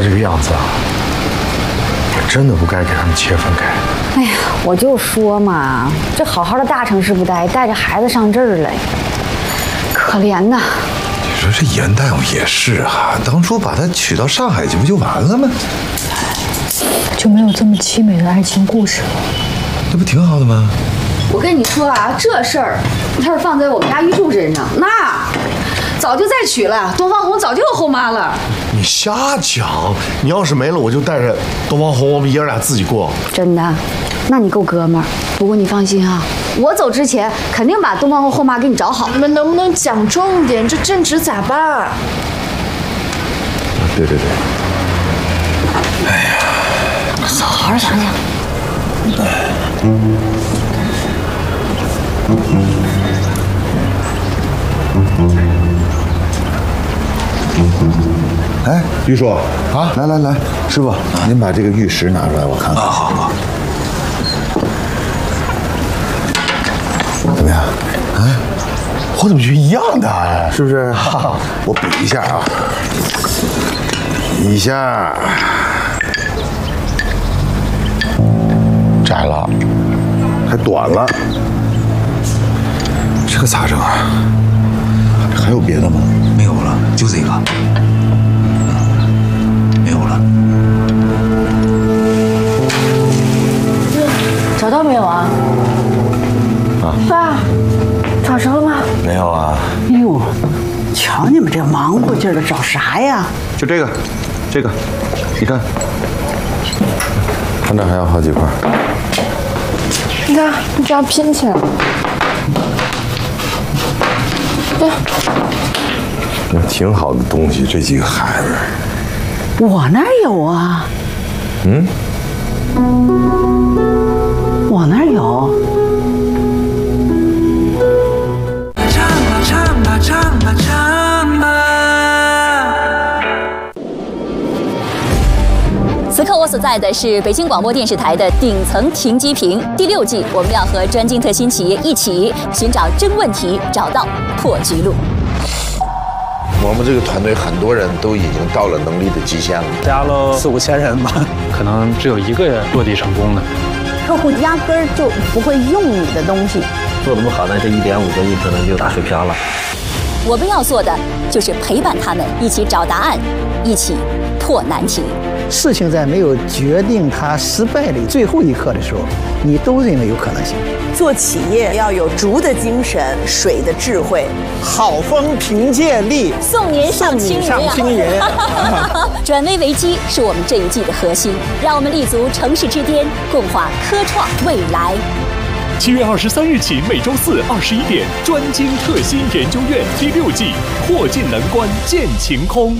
这个样子啊，我真的不该给他们切分开。 哎呀，我就说嘛，这好好的大城市不待，带着孩子上这儿来，可怜呐。 你说这严大夫也是啊，当初把他娶到上海去不就完了吗？ 就没有这么凄美的爱情故事了。 这不挺好的吗？ 我跟你说啊，这事儿要是放在我们家玉柱身上，那早就再娶了，东方红早就有后妈了。 你瞎讲！你要是没了，我就带着东方红，我们爷儿俩自己过。 真的？那你够哥们儿。不过你放心啊，我走之前肯定把东方红后妈给你找好。 你们能不能讲重点？这正职咋办？ 对。哎呀， 好好想想。 哎，玉叔啊，来，师傅，您把这个玉石拿出来，我看看。好。怎么样？啊， 我怎么觉得一样大呀？ 是不是？我比一下啊，比一下， 窄了， 还短了，这个咋整啊？还有别的吗？ 没有了，就这个。没有了。 找到没有啊？爸，找着了吗？ 没有啊。 哎呦，瞧你们这忙活劲儿的，找啥呀？ 就这个，你看，看这还有好几块。 你看，你这样拼起来。 那挺好的东西，这几个孩子。 我那儿有啊。我那儿有。 唱吧。 此刻我所在的是北京广播电视台的顶层停机坪第6季，我们要和专精特新企业一起寻找真问题，找到破局路。 我们这个团队很多人都已经到了能力的极限了， 加了4、5千人吧，可能只有1个落地成功的。 客户压根儿就不会用你的东西， 做得不好，那这1.5个亿可能就打水漂了。 我们要做的就是陪伴他们一起找答案，一起破难题。 事情在没有决定它失败的最后一刻的时候，你都认为有可能性。 做企业要有竹的精神，水的智慧， 好风凭借力， 送您上青云。转危为机是我们这一季的核心，让我们立足城市之巅，共话科创未来。 7月23日起，每周4、21点，专精特新研究院第6季，破尽难关见晴空。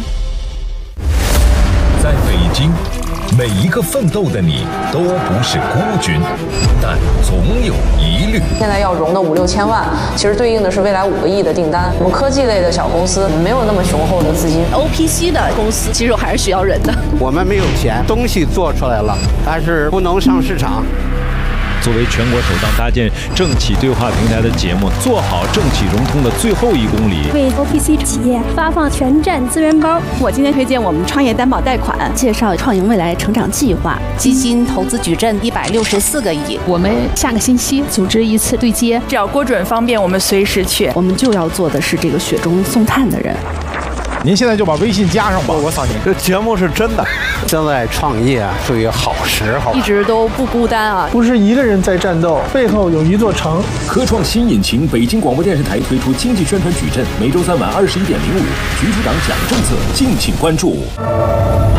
在北京，每一个奋斗的你都不是孤军，但总有疑虑。 现在要融的5、6千万，其实对应的是未来5个亿的订单。我们科技类的小公司没有那么雄厚的资金 ，OPC 的公司其实还是需要人的。 我们没有钱，东西做出来了，但是不能上市场。 作为全国首档搭建政企对话平台的节目，做好政企融通的最后1公里， 为 OPC 企业发放全站资源包。 我今天推荐我们创业担保贷款， 介绍创盈未来成长计划，基金投资矩阵164个亿。 我们下个星期组织一次对接， 只要郭准方便，我们随时去。 我们就要做的是这个雪中送炭的人。 您现在就把微信加上吧， 我扫您。这节目是真的。现在创业属于好时候， 一直都不孤单啊， 不是一个人在战斗，背后有一座城。 科创新引擎，北京广播电视台推出经济宣传矩阵，每周3晚21.05，局处长讲政策，敬请关注。